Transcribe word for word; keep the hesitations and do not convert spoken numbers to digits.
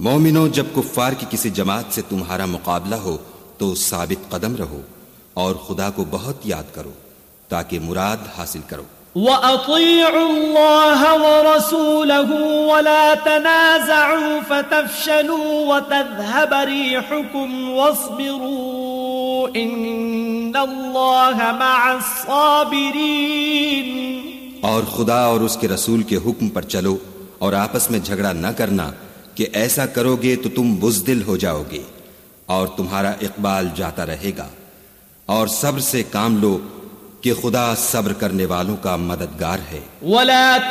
मोमिनो, जब कुफ्फार की किसी जमात से तुम्हारा मुकाबला हो तो साबित कदम रहो और खुदा को बहुत याद करो ताकि मुराद हासिल करो। वअतीउल्लाह वरसूलहु वला तनाज़अू फतफ़शलू वतज़हब रिहुकुम वस्बिरू इन्नल्लाह मअस्साबिरीन। और खुदा और उसके रसूल के हुक्म पर चलो और आपस में झगड़ा न करना कि ऐसा करोगे तो तुम बुज़दिल हो जाओगे और तुम्हारा इक़बाल जाता रहेगा। और सब्र से काम लो कि खुदा सब्र करने वालों का मददगार है।